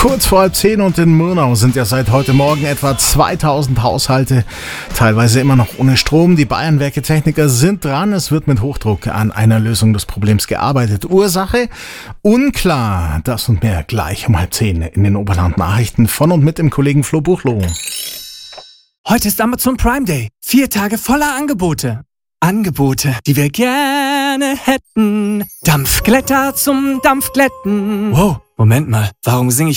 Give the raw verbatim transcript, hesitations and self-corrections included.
Kurz vor halb zehn und in Murnau sind ja seit heute Morgen etwa zweitausend Haushalte teilweise immer noch ohne Strom. Die Bayernwerke-Techniker sind dran. Es wird mit Hochdruck an einer Lösung des Problems gearbeitet. Ursache? Unklar. Das und mehr gleich um halb zehn in den Oberland-Nachrichten von und mit dem Kollegen Flo Buchloh. Heute ist Amazon Prime Day. Vier Tage voller Angebote. Angebote, die wir gerne hätten. Dampfglätter zum Dampfglätten. Wow, Moment mal. Warum singe ich